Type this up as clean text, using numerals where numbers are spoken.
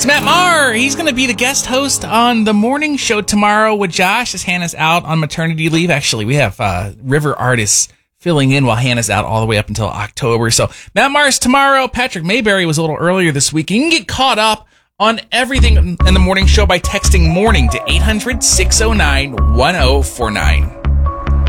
It's Matt Maher. He's going to be the guest host on the morning show tomorrow with Josh as Hannah's out on maternity leave. Actually, we have River Artists filling in while Hannah's out all the way up until October. So Matt Maher's tomorrow. Patrick Mayberry was a little earlier this week. You can get caught up on everything in the morning show by texting morning to 800-609-1049.